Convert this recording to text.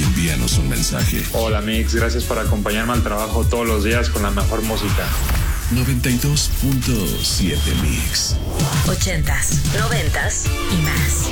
envíanos un mensaje. Hola Mix, gracias por acompañarme al trabajo todos los días con la mejor música. 92.7 Mix. 80s, 90s y más.